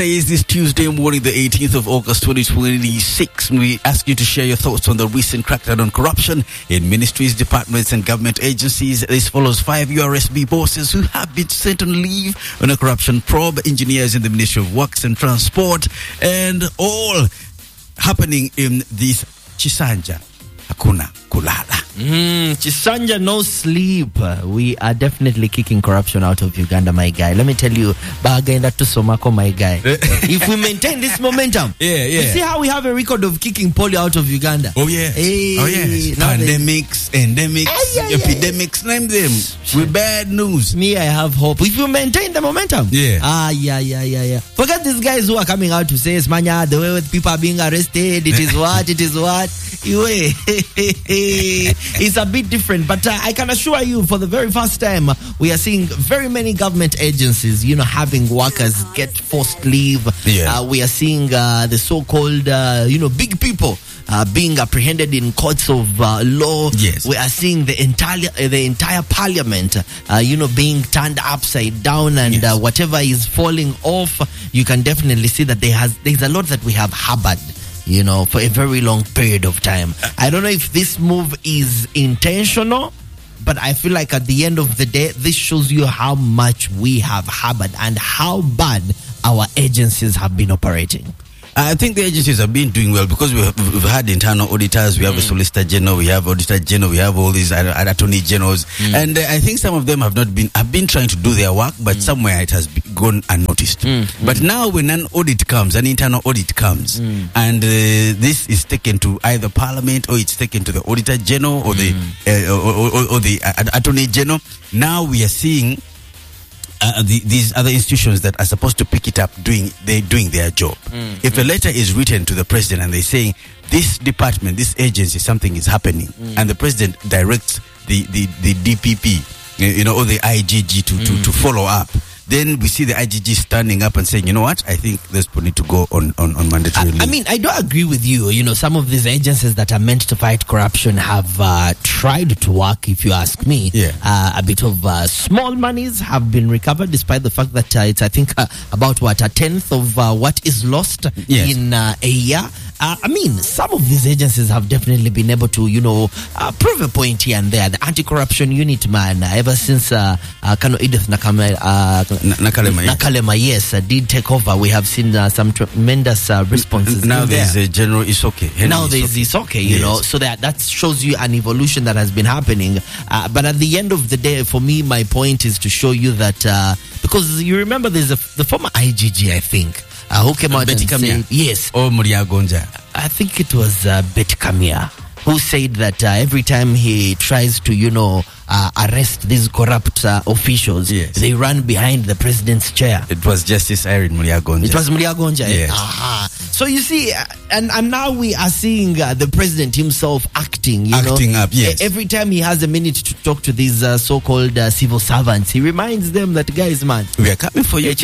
Is this Tuesday morning, the 18th of August 2026. We ask you to share your thoughts on the recent crackdown on corruption in ministries, departments and government agencies. This follows 5 URSB bosses who have been sent on leave on a corruption probe, engineers in the Ministry of Works and Transport, and all happening in this Chisanja. Hakuna kulala. Chisanja, no sleep. We are definitely kicking corruption out of Uganda, my guy. Let me tell you, Bagainda to Somako, my guy. If we maintain this momentum, you see how we have a record of kicking polio out of Uganda. Oh yeah, pandemics, endemics, epidemics, name them. With bad news. Me, I have hope. If you maintain the momentum, forget these guys who are coming out to say, Smanya, the way people are being arrested, it is what. It's a bit different, but I can assure you, for the very first time, we are seeing very many government agencies, having workers get forced leave. We are seeing the so-called, big people being apprehended in courts of law. Yes. We are seeing the entire parliament, being turned upside down, and whatever is falling off, you can definitely see that there's a lot that we have harbored, for a very long period of time. I don't know if this move is intentional, but I feel like at the end of the day, this shows you how much we have harbored and how bad our agencies have been operating. I think the agencies have been doing well because we've had internal auditors, we have a Solicitor General, we have Auditor General, we have all these Attorney Generals, and I think some of them have been trying to do their work, but somewhere it has gone unnoticed. But now when an internal audit comes, and this is taken to either Parliament or it's taken to the Auditor General or the Attorney General, now we are seeing these other institutions that are supposed to pick it up doing their job. If a letter is written to the president and they're saying this department, this agency, something is happening, and the president directs the DPP, or the IGG to follow up, then we see the IGG standing up and saying, you know what, I think this will need to go on mandatory leave. I mean, I do agree with you. Some of these agencies that are meant to fight corruption have tried to work, if you ask me. A bit of small monies have been recovered, despite the fact that it's, I think, about a tenth of what is lost in a year. I mean, some of these agencies have definitely been able to, prove a point here and there. The anti-corruption unit, man, ever since Kano Edith Nakalema, did take over. We have seen some tremendous responses. Now there's a General Isoke. Now there's Isoke, so that shows you an evolution that has been happening. But at the end of the day, for me, my point is to show you that, because you remember there's the former IGG, I think, who came out Betty and Kamia. said, yes. Or Muria Gonja. I think it was Betty Kamia, who said that every time he tries to, arrest these corrupt officials, they run behind the president's chair. It was Justice Irene Muria Gonja. It was Muria Gonja. Yes. So you see, and now we are seeing the president himself acting up, yes. Every time he has a minute to talk to these so-called civil servants, he reminds them that, guys, man, we are coming for you. And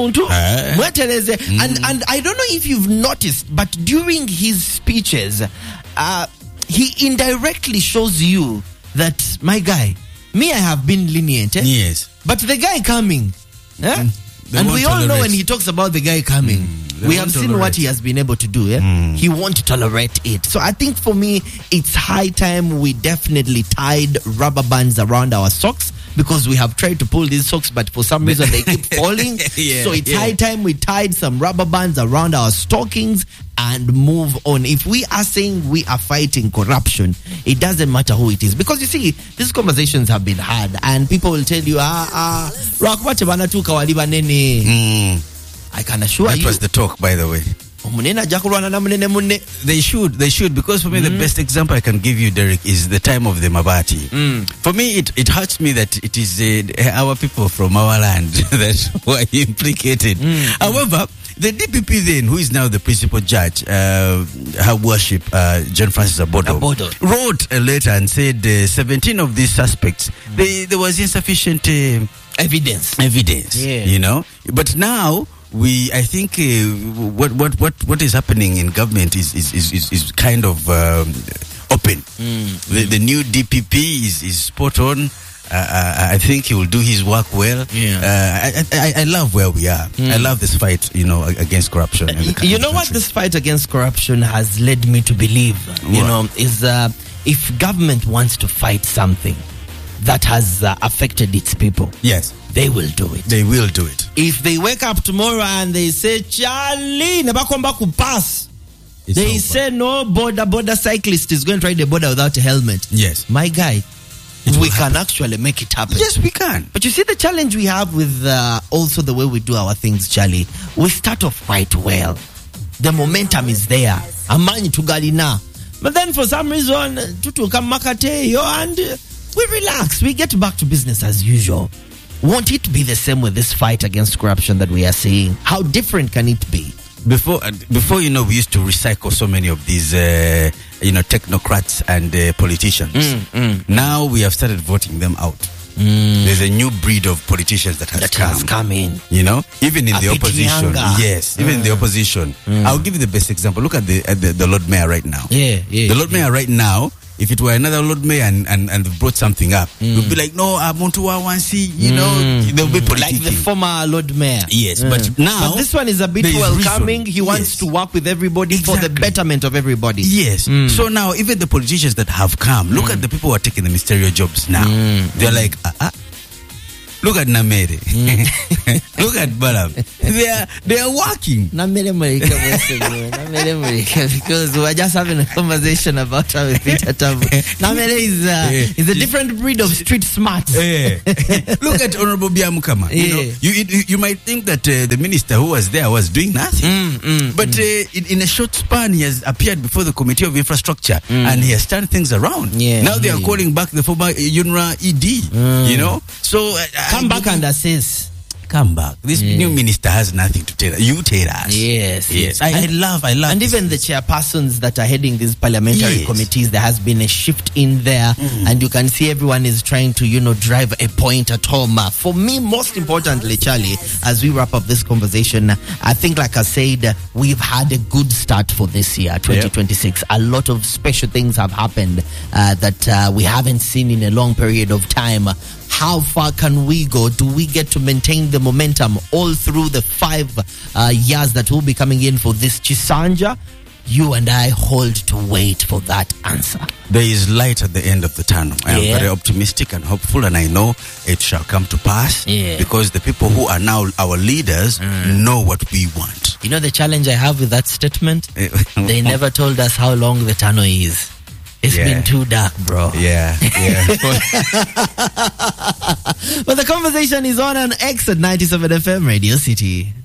I don't know if you've noticed, but during his speeches, he indirectly shows you that, my guy, me, I have been lenient. Yes. But the guy coming, and we all know when he talks about the guy coming, we have seen what he has been able to do. He won't tolerate it. So I think for me, it's high time we definitely tied rubber bands around our socks, because we have tried to pull these socks, but for some reason they keep falling. So it's high time we tied some rubber bands around our stockings and move on. If we are saying we are fighting corruption, it doesn't matter who it is. Because you see, these conversations have been had, and people will tell you, I can assure you. That was the talk, by the way. They should, because for me the best example I can give you, Derek, is the time of the Mabati. For me, it hurts me that it is our people from our land that were implicated. However, the DPP then, who is now the principal judge, Her Worship John Francis Abodo, wrote a letter and said 17 of these suspects, there was insufficient evidence. But now I think what is happening in government is kind of open. The new DPP is spot on. I think he will do his work well. I love where we are. I love this fight, against corruption. You know what this fight against corruption has led me to believe, is if government wants to fight something that has affected its people, yes, they will do it. They will do it. If they wake up tomorrow and they say, Charlie, nebakomba pass. They say no border cyclist is going to ride the border without a helmet. Yes. My guy, we can actually make it happen. Yes, we can. But you see the challenge we have with also the way we do our things, Charlie. We start off quite well. The momentum is there. Amani tugalina. But then for some reason, tutu kamakate yo, and we relax. We get back to business as usual. Won't it be the same with this fight against corruption that we are seeing? How different can it be? Before we used to recycle so many of these technocrats and politicians. Now we have started voting them out. There's a new breed of politicians that has come in. Even in the opposition. Yes, even in the opposition. I'll give you the best example. Look at the Lord Mayor right now. The Lord Mayor right now, if it were another Lord Mayor and they brought something up, we'll be like, no, I want to see, they'll be politicking. Like the former Lord Mayor. Yes, but now... But this one is a bit welcoming. He wants to work with everybody for the betterment of everybody. Yes. So now, even the politicians that have come, look at the people who are taking the ministerial jobs now. They're like, look at Namere. Look at Balam. They are working. Namere because we are just having a conversation about how we fit at Namere is a different breed of street smarts. Look at Honorable Biamukama. You might think that the minister who was there was doing nothing. But in a short span, he has appeared before the Committee of Infrastructure and he has turned things around. Now they are calling back the former UNRA ED. So come back and assess. Come back. This new minister has nothing to tell us. You tell us. Yes. I love. And even the chairpersons that are heading these parliamentary committees, there has been a shift in there, and you can see everyone is trying to, drive a point at home. For me, most importantly, Charlie, as we wrap up this conversation, I think, like I said, we've had a good start for this year, 2026. A lot of special things have happened that we haven't seen in a long period of time. How far can we go? Do we get to maintain the momentum all through the 5 years that will be coming in for this Chisanja? You and I hold to wait for that answer. There is light at the end of the tunnel. I am very optimistic and hopeful, and I know it shall come to pass because the people who are now our leaders know what we want. You know the challenge I have with that statement? They never told us how long the tunnel is. It's been too dark, bro. Yeah. But the conversation is on X at 97 FM Radio City.